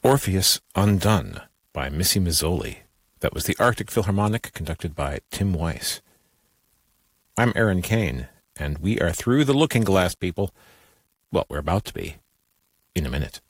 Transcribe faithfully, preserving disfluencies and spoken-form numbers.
Orpheus Undone by Missy Mazzoli. That was the Arctic Philharmonic, conducted by Tim Weiss. I'm Aaron Kane, and we are through the looking glass, people. Well, we're about to be. In a minute.